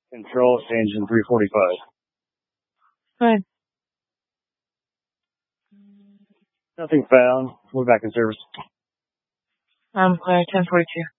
Control engine 345. Good. Nothing found. We're back in service. I'm clear, 1042.